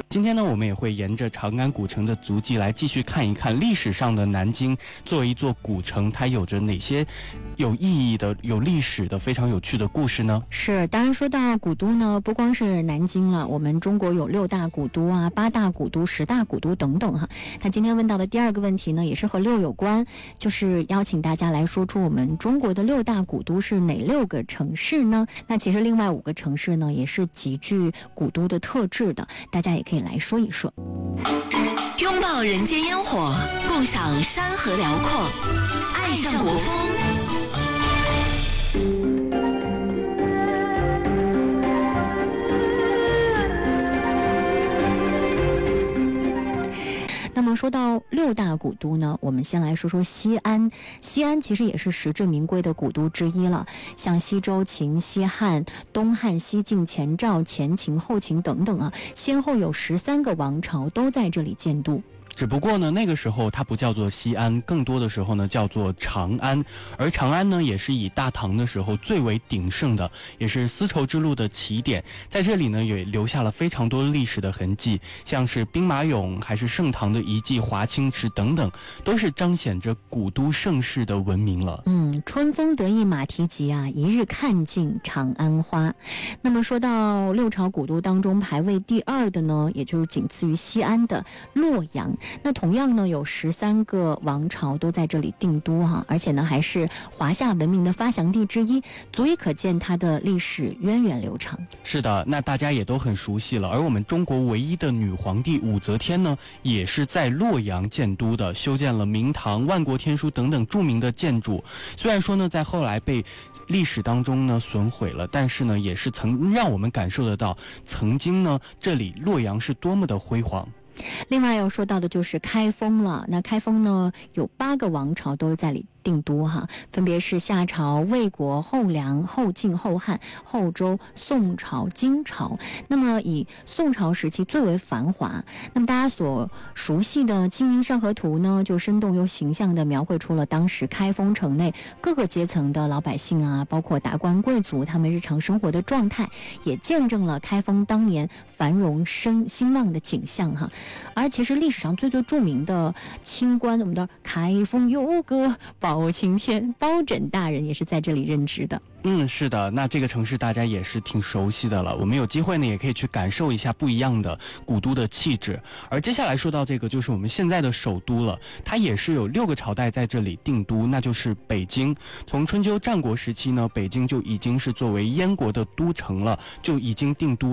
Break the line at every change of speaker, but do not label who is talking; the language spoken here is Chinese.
今天呢，我们也会沿着长安古城的足迹来继续看一看历史上的南京作为一座古城，它有着哪些有意义的、有历史的、非常有趣的故事呢？
是，当然说到古都呢，不光是南京了，我们中国有6大古都啊、8大古都、10大古都等等哈。那今天问到的第二个问题呢，也是和6有关，就是邀请大家来说出我们中国的6大古都是哪6个城市呢？那其实另外5个城市呢，也是极具古都的特质的，大家也可以来说一说。
拥抱人间烟火，共赏山河辽阔，爱上国风。
那么说到6大古都呢，我们先来说说西安。西安其实也是实至名归的古都之一了，像西周、秦、西汉、东汉、西晋、前赵、前秦、后秦等等啊，先后有13个王朝都在这里建都。
只不过呢，那个时候它不叫做西安，更多的时候呢叫做长安。而长安呢，也是以大唐的时候最为鼎盛的，也是丝绸之路的起点。在这里呢，也留下了非常多历史的痕迹，像是兵马俑，还是盛唐的遗迹华清池等等，都是彰显着古都盛世的文明了。
春风得意马蹄疾啊，一日看尽长安花。那么说到6朝古都当中排位第2的呢，也就是仅次于西安的洛阳。那同样呢，有13个王朝都在这里定都哈，而且呢还是华夏文明的发祥地之一，足以可见它的历史源远流长。
是的，那大家也都很熟悉了。而我们中国唯一的女皇帝武则天呢，也是在洛阳建都的，修建了明堂、万国天书等等著名的建筑。虽然说呢，在后来被历史当中呢损毁了，但是呢，也是曾让我们感受得到，曾经呢，这里洛阳是多么的辉煌。
另外要说到的就是开封了。那开封呢，有8个王朝都在里定都哈，分别是夏朝、魏国、后梁、后晋、后汉、后周、宋朝、金朝。那么以宋朝时期最为繁华。那么大家所熟悉的《清明上河图》呢，就生动又形象地描绘出了当时开封城内各个阶层的老百姓啊，包括达官贵族他们日常生活的状态，也见证了开封当年繁荣兴旺的景象哈。而其实历史上最著名的清官，我们的开封有个包青天，包拯大人也是在这里任职的。
是的，那这个城市大家也是挺熟悉的了。我们有机会呢，也可以去感受一下不一样的古都的气质。而接下来说到这个，就是我们现在的首都了，它也是有6个朝代在这里定都，那就是北京。从春秋战国时期呢，北京就已经是作为燕国的都城了，就已经定都